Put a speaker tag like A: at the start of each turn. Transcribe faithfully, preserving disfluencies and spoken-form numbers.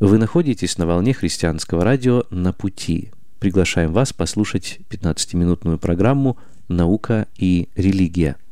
A: Вы находитесь на волне христианского радио «На пути». Приглашаем вас послушать пятнадцатиминутную программу «Наука и религия».